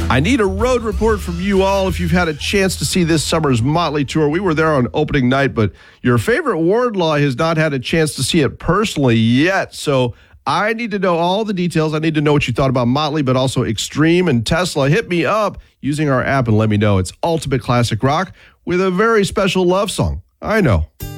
I need a road report from you all if you've had a chance to see this summer's Motley tour. We were there on opening night, but your favorite Wardlaw has not had a chance to see it personally yet. So I need to know all the details. I need to know what you thought about Motley, but also Extreme and Tesla. Hit me up using our app and let me know. It's Ultimate Classic Rock with a very special love song. I know.